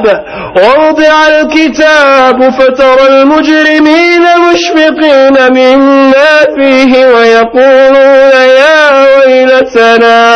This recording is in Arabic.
ووضع الكتاب فترى المجرمين مشفقين مما فيه ويقولون يا ويلتنا